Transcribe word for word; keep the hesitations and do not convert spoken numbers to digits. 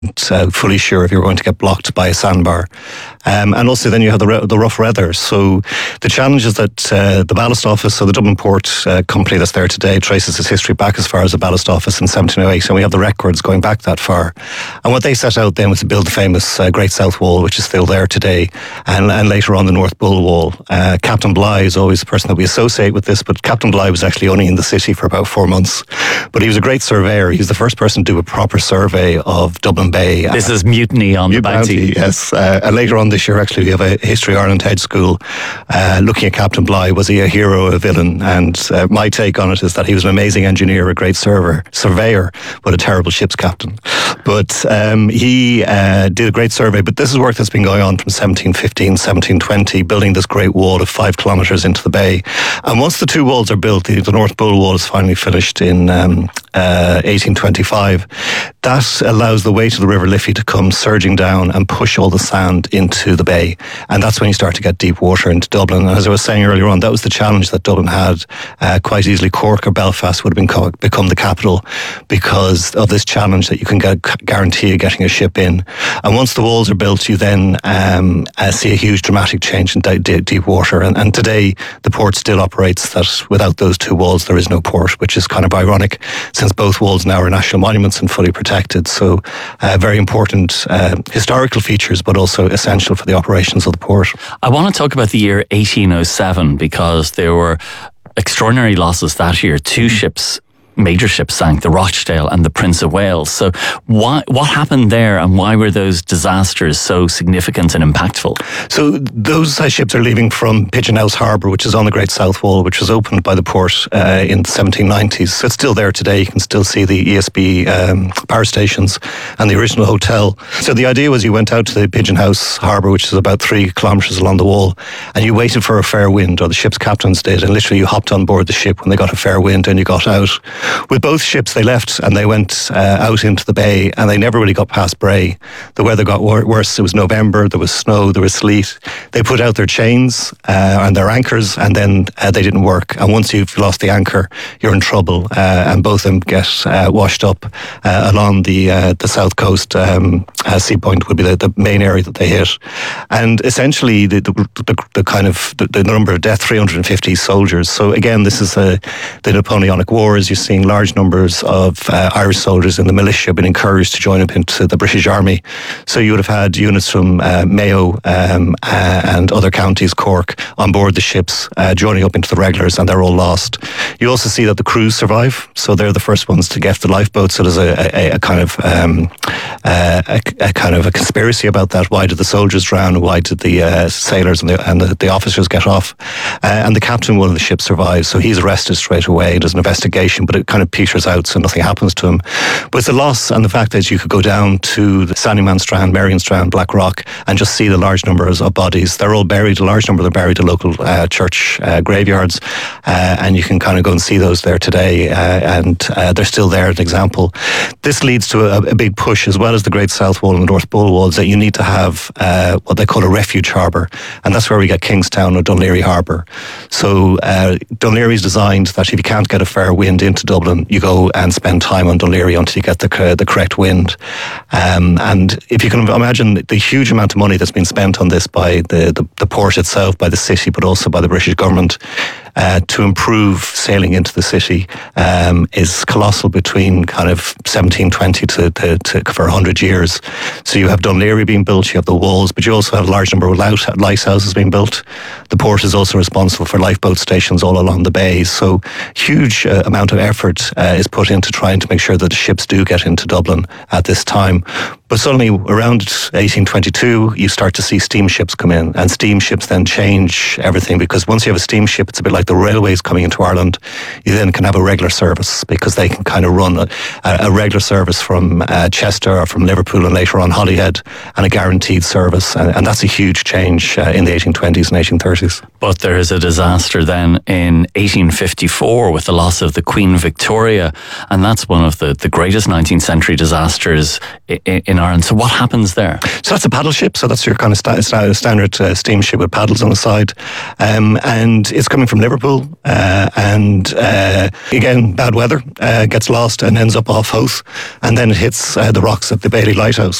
Uh, fully sure if you're going to get blocked by a sandbar. Um, and also then you have the, re- the rough weather. So the challenge is that uh, the ballast office, so the Dublin Port uh, company that's there today, traces its history back as far as the ballast office in seventeen oh eight, and we have the records going back that far. And what they set out then was to build the famous uh, Great South Wall, which is still there today, and, and later on the North Bull Wall. Uh, Captain Bligh is always the person that we associate with this, but Captain Bligh was actually only in the city for about four months. But he was a great surveyor. He was the first person to do a proper survey of Dublin Bay. This is Mutiny on the Bounty. Yes. Uh, and later on this year, actually, we have a History Ireland Head School uh, looking at Captain Bligh. Was he a hero or a villain? And uh, my take on it is that he was an amazing engineer, a great server, surveyor, but a terrible ship's captain. But um, he uh, did a great survey. But this is work that's been going on from seventeen fifteen, seventeen twenty, building this great wall of five kilometres into the bay. And once the two walls are built, the, the North Bull Wall is finally finished in um, uh, eighteen twenty-five. That allows the weight of the River Liffey to come surging down and push all the sand into the bay. And that's when you start to get deep water into Dublin. And as I was saying earlier on, that was the challenge that Dublin had. Uh, quite easily, Cork or Belfast would have been co- become the capital because of this challenge that you can get guarantee of getting a ship in. And once the walls are built, you then um, uh, see a huge dramatic change in d- deep water. And, and today, the port still operates that without those two walls, there is no port, which is kind of ironic since both walls now are national monuments and fully protected. So uh, very important uh, historical features, but also essential for the operations of the port. I want to talk about the year eighteen oh seven because there were extraordinary losses that year. Two ships, major ships sank, the Rochdale and the Prince of Wales. So why, what happened there and why were those disasters so significant and impactful? So those uh, ships are leaving from Pigeon House Harbour, which is on the Great South Wall, which was opened by the port uh, in the seventeen nineties. So it's still there today. You can still see the E S B um, power stations and the original hotel. So the idea was you went out to the Pigeon House Harbour, which is about three kilometres along the wall, and you waited for a fair wind, or the ship's captains did, and literally you hopped on board the ship when they got a fair wind and you got out. With both ships, they left and they went uh, out into the bay, and they never really got past Bray. The weather got wor- worse. It was November, there was snow, there was sleet. They put out their chains uh, and their anchors, and then uh, they didn't work. And once you've lost the anchor, you're in trouble. Uh, and both of them get uh, washed up uh, along the uh, the south coast. Um, uh, Sea Point would be the, the main area that they hit. And essentially, the the, the, the kind of the, the number of deaths, three hundred fifty soldiers. So again, this is a, the Napoleonic Wars. You're seeing large numbers of uh, Irish soldiers in the militia been encouraged to join up into the British Army. So you would have had units from uh, Mayo um, uh, and other counties, Cork, on board the ships, uh, joining up into the regulars, and they're all lost. You also see that the crews survive, so they're the first ones to get the lifeboat. So there's a, a, a kind of um, uh, a, a kind of a conspiracy about that. Why did the soldiers drown? Why did the uh, sailors and the and the, the officers get off? Uh, and the captain of one of the ships survives, so he's arrested straight away. There's an investigation, but it kind of peters out, so nothing happens to him. But it's a loss, and the fact that you could go down to the Sandyman Strand, Marion Strand, Black Rock, and just see the large numbers of bodies. They're all buried, a large number of them buried in local uh, church uh, graveyards, uh, and you can kind of go and see those there today, uh, and uh, they're still there, an example. This leads to a, a big push, as well as the Great South Wall and the North Bull Walls, that you need to have uh, what they call a refuge harbour, and that's where we get Kingstown or Dún Laoghaire Harbour. So uh, Dún Laoghaire is designed that if you can't get a fair wind into Dublin, you go and spend time on Dún Laoghaire until you get the, the correct wind. Um, and if you can imagine the huge amount of money that's been spent on this by the, the, the port itself, by the city, but also by the British government, uh, to improve sailing into the city um, is colossal between kind of seventeen twenty to, to, to for one hundred years. So you have Dún Laoghaire being built, you have the walls, but you also have a large number of lighthouses being built. The port is also responsible for lifeboat stations all along the bay. So huge uh, amount of effort uh, is put into trying to make sure that the ships do get into Dublin at this time. But suddenly, around eighteen twenty-two, you start to see steamships come in, and steamships then change everything, because once you have a steamship, it's a bit like the railways coming into Ireland. You then can have a regular service, because they can kind of run a, a regular service from uh, Chester or from Liverpool and later on Holyhead, and a guaranteed service. And, and that's a huge change uh, in the eighteen twenties and eighteen thirties. But there is a disaster then in eighteen fifty-four with the loss of the Queen Victoria, and that's one of the, the greatest nineteenth century disasters in, in Ireland. So what happens there? So that's a paddle ship. So that's your kind of sta- sta- standard uh, steamship with paddles on the side, um, and it's coming from Liverpool. Uh, and uh, again, bad weather, uh, gets lost and ends up off Howth, and then it hits uh, the rocks at the Bailey Lighthouse.